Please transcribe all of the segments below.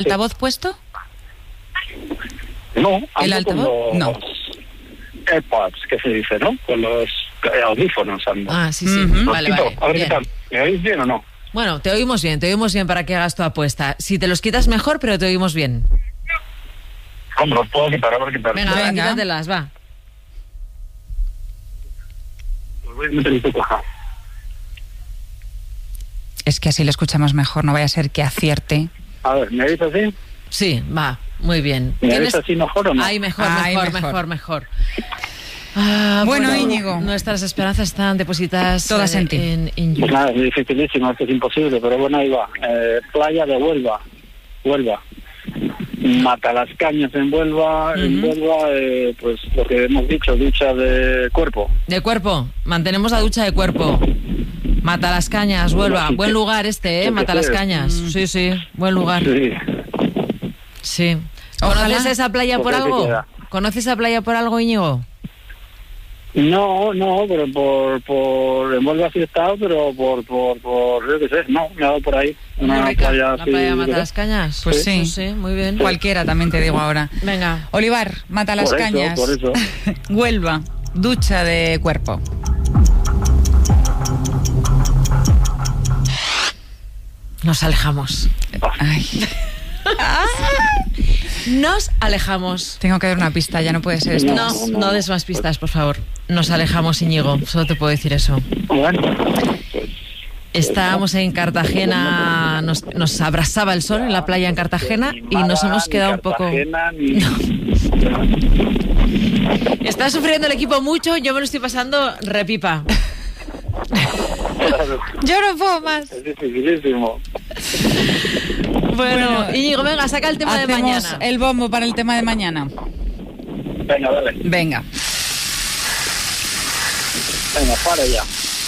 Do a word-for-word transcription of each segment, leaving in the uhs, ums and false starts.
altavoz puesto? No, ¿El ando con altavoz? los No. AirPods, que se dice, ¿no? Con los eh, audífonos ando. Ah, sí, sí. Ujú. Vale, Rosquito, vale. a ver Bien. qué tal. ¿Me oís bien o no? Bueno, te oímos bien, te oímos bien para que hagas tu apuesta. Si te los quitas mejor, pero te oímos bien. ¿Cómo los puedo quitar? A ver qué tal. Venga, va, Venga. quítatelas, va. Los voy a meter en tu caja. Es que así lo escuchamos mejor, no vaya a ser que acierte. A ver, ¿me oís así? Sí, va, muy bien. ¿Me ¿Tienes- oís así mejor o no? Ay, mejor, Ay, mejor, mejor. mejor, mejor. Ah, Bueno, Íñigo. Nuestras esperanzas están depositadas Todas eh, en ti. en Íñigo. Pues nada, es dificilísimo, esto es imposible, pero bueno, ahí va. Eh, playa de Huelva, Huelva. Matalascañas en Huelva, en Ujú. Huelva, eh, pues lo que hemos dicho, ducha de cuerpo. De cuerpo, mantenemos la ducha de cuerpo. Mata las cañas, Huelva. Sí, Buen que- lugar este, ¿eh? que Mata las sea. cañas. Sí, sí, buen lugar. Sí. Sí. Ojalá. ¿Conoces esa playa por Porque te algo? queda. ¿Conoces esa playa por algo, Íñigo? No, no, pero por, por en Huelva sí he estado, pero por, por, por, yo qué sé, no, me ha dado por ahí. Muy Una rica, playa la así, playa de Mata ¿verdad? las cañas. Pues sí. Sí, muy bien. Cualquiera, también te digo ahora. Venga. Olivar, mata las Por eso, cañas. por eso. Huelva, ducha de cuerpo. Nos alejamos. Ay, Nos alejamos. tengo que dar una pista, ya no puede ser esto. No, no des más pistas, por favor. Nos alejamos, Íñigo. Solo te puedo decir eso. Bueno, pues, Estábamos en Cartagena, nos, nos abrasaba el sol en la playa en Cartagena y nos hemos quedado un poco... Cartagena, ni- Está sufriendo el equipo mucho, yo me lo estoy pasando repipa. Yo no puedo más. Es dificilísimo. Bueno, Bueno, Íñigo, venga, saca el tema de Hacemos mañana. el bombo para el tema de mañana. Venga, dale. Venga. Venga, para ya.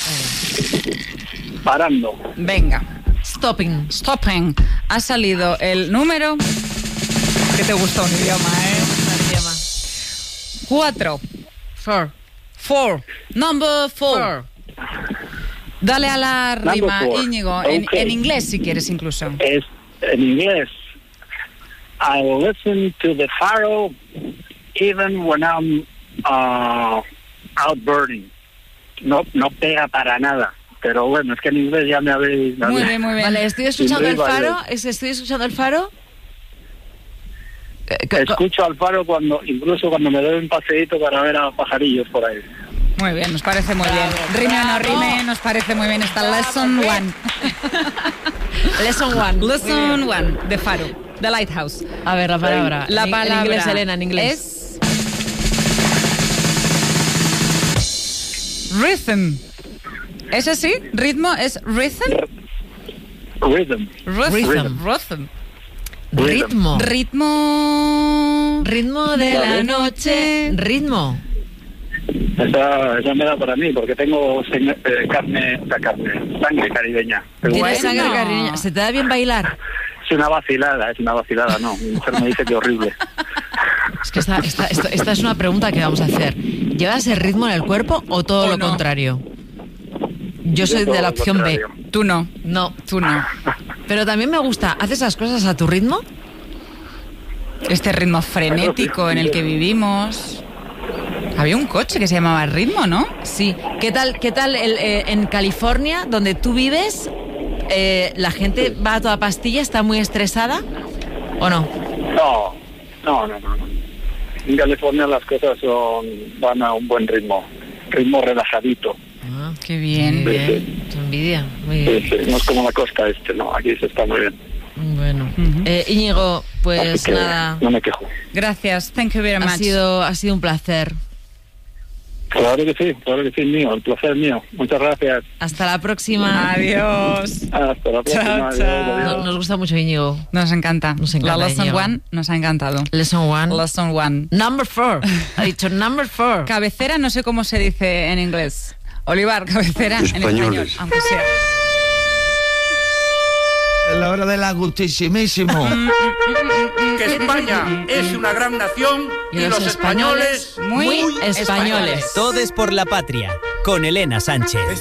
Parando. Venga. Stopping. Stopping. Ha salido el número que te gustó un idioma, ¿eh? Cuatro. Four. Four. Number four. Four. Dale a la Number rima, four. Íñigo. En, Ok. en inglés, si quieres, incluso. Es en inglés. I listen to the faro even when I'm uh, out burning. No, no pega para nada. Pero bueno, es que en inglés ya me habéis... me Muy habéis- bien, muy bien. Vale, estoy escuchando el Inglés, faro. vale. es- Estoy escuchando el faro. Eh, co- co- Escucho al faro cuando, incluso cuando me doy un paseíto para ver a pajarillos por ahí. Muy bien, nos parece muy bien. Rime o no rime, nos parece muy bien. Esta lesson one. Lesson one. Lesson one, de Faro, The Lighthouse. A ver, la palabra. La En- palabra En inglés, Elena, en inglés. es... Rhythm. ¿Es así? ¿Ritmo? ¿Es rhythm? Rhythm. Rhythm. Rhythm. Ritmo. Ritmo... Ritmo de la noche. Ritmo. Esa, esa me da para mí, porque tengo seña- eh, carne, o sea, carne, sangre caribeña. Pero Tienes bueno, sangre cariñosa. ¿Se te da bien bailar? es una vacilada, es una vacilada, no. Mi mujer me dice que horrible. Es que esta, esta, esta, esta es una pregunta que vamos a hacer. ¿Llevas el ritmo en el cuerpo o todo O lo no. contrario? Yo soy todo de la lo opción B. contrario. Tú no. No. Tú no. Pero también me gusta. ¿Haces las cosas a tu ritmo? Este ritmo frenético en el que vivimos. Había un coche que se llamaba Ritmo, ¿no? Sí. ¿Qué tal, qué tal el, eh, en California, donde tú vives, eh, la gente va a toda pastilla, está muy estresada? ¿O no? No, no, no, no. no. En California las cosas son, van a un buen ritmo, ritmo relajadito. Ah, Qué bien. muy bien. Tu envidia. Muy Sí, bien. sí, no es como la costa este, no, aquí se está muy bien. Bueno. Ujú. Eh, Íñigo, pues Así que nada. no me quejo. Gracias. Thank you very much. Ha sido, ha sido un placer. Claro que sí, claro que sí, mío, el placer mío. Muchas gracias. Hasta la próxima. Adiós. Hasta la próxima. Chao, Adiós, chao. adiós. No- nos gusta mucho Íñigo. Nos encanta. Nos encanta, La lesson Íñigo. one nos ha encantado. Lesson one. Lesson one. Number four. Ha dicho number four. Cabecera, no sé cómo se dice en inglés. Olivar, cabecera en español, Españoles. aunque sea. La hora del agustísimísimo. Que España es una gran nación y, los españoles muy españoles. españoles. Todes por la patria, con Elena Sánchez.